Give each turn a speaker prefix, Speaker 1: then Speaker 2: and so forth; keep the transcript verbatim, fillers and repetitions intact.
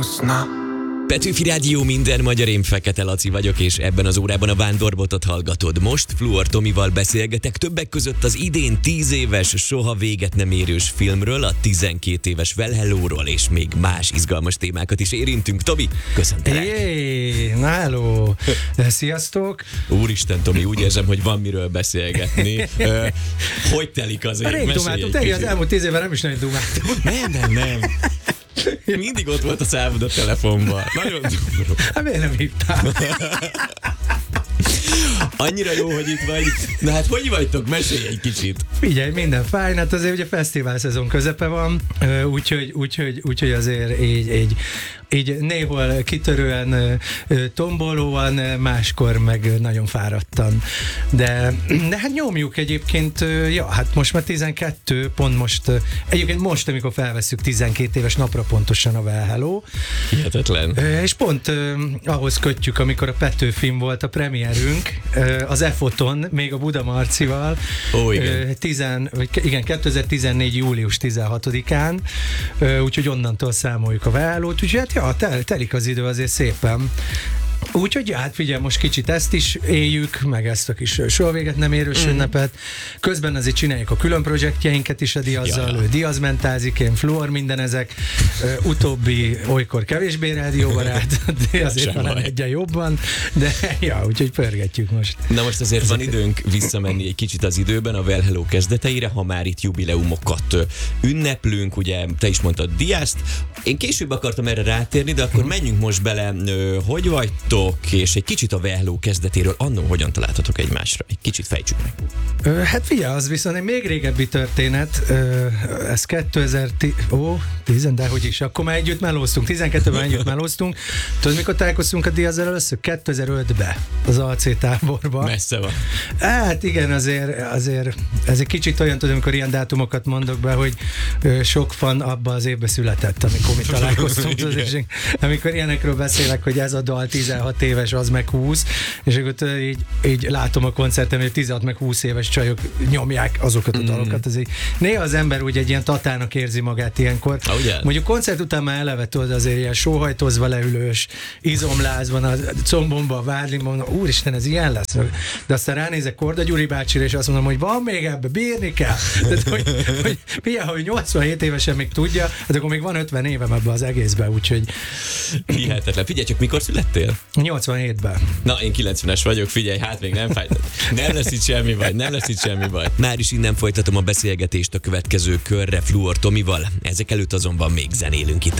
Speaker 1: sna.
Speaker 2: Petőfi Rádió, minden magyar, én Fekete Laci vagyok, és ebben az órában a Vándorbotot hallgatod. Most Fluor Tomival beszélgetek többek között az idén tíz éves, soha véget nem érős filmről, a tizenkét éves Well Hello-ról, és még más izgalmas témákat is érintünk. Tomi, köszöntelek!
Speaker 3: Jé, na hello! Sziasztok!
Speaker 2: Úristen, Tomi, úgy érzem, hogy van miről beszélgetni. Hogy telik az év?
Speaker 3: Rég dumáltunk, te az elmúlt tíz évben nem is nagyon dumáltunk.
Speaker 2: Nem, nem, nem. Mindig ott volt a számod a telefonban. Nagyon durva.
Speaker 3: Hát miért nem hívtál?
Speaker 2: Annyira jó, hogy itt vagy. Na hát, hogy vagytok? Mesélj egy kicsit.
Speaker 3: Figyelj, minden fájn, hát azért ugye fesztivál szezon közepe van, úgyhogy, úgyhogy, úgyhogy azért így, így, így néhol kitörően, tombolóan, máskor meg nagyon fáradtan. De, de hát nyomjuk egyébként, ja, hát most már tizenkettő, pont most, egyébként most, amikor felvesszük tizenkét éves napra pontosan a Well Hello.
Speaker 2: Hihetetlen.
Speaker 3: És pont ahhoz kötjük, amikor a Petőfin volt a premierünk, az E-Foton, még a Buda Marcival,
Speaker 2: Ó, igen.
Speaker 3: tizen, igen, kétezer-tizennégy. július tizenhatodikán, úgyhogy onnantól számoljuk a Well Hello-t, úgyhogy hát ja, tel, telik az idő azért szépen. Úgyhogy hát figyelj, most kicsit ezt is éljük, meg ezt a kis soha véget nem érős mm. ünnepet. Közben azért csináljuk a külön projektjeinket is a Diazzal, ja, ja. Ő diazmentázik, én Fluor, minden ezek. Uh, utóbbi olykor kevésbé rádióbarát, de azért talán egyen jobban, de ja, úgyhogy pörgetjük most.
Speaker 2: Na most azért van időnk visszamenni egy kicsit az időben a Well Hello kezdeteire, ha már itt jubileumokat ünneplünk, ugye te is mondtad Diazt. Én később akartam erre rátérni, de akkor menjünk most bele, hogy vagytok, és egy kicsit a Well Hello kezdetéről, annó hogyan találtatok egymásra? Egy kicsit fejtsük meg.
Speaker 3: Ö, hát figyelj, az viszont egy még régebbi történet, ö, ez kétezer-tíz, ó, tíz, de hogy is, akkor már együtt melóztunk, tizenkettőben együtt melóztunk. Tudod, mikor találkoztunk a Diazzal először? kétezer-ötben az á cé táborban.
Speaker 2: Messze van.
Speaker 3: Hát igen, azért, azért ez egy kicsit olyan, tudom, amikor ilyen dátumokat mondok be, hogy ö, sok fan abba az évben született, amikor mi találkoztunk. És amikor ilyenekről beszélek, hogy ez a dal tizenhat éves, az meg húsz, és akkor így, így látom a koncerten, hogy tizenhat meg húsz éves csajok nyomják azokat a dalokat. Ez így, néha az ember úgy egy ilyen tatának érzi magát ilyenkor.
Speaker 2: Oh,
Speaker 3: mondjuk koncert után már eleve tudod, azért ilyen sóhajtozva leülős, izomlázban, a combomban, a vádlimban, úristen, ez ilyen lesz. De aztán ránézek Korda Gyuri bácsira, és azt mondom, hogy van még ebbe, bírni kell. Tehát, hogy, hogy, figyelj, hogy nyolcvanhét évesen még tudja, hát akkor még van ötven évem ebbe az egészbe, úgyhogy...
Speaker 2: Hihetetlen. Figyelj csak, mikor születtél?
Speaker 3: nyolcvanhétben.
Speaker 2: Na, én kilencvenes vagyok, figyelj, hát még nem fájt. Nem lesz itt semmi baj, nem lesz itt semmi baj. Már is innen folytatom a beszélgetést a következő körre Fluor Tomival. Ezek előtt azonban még zenélünk itt.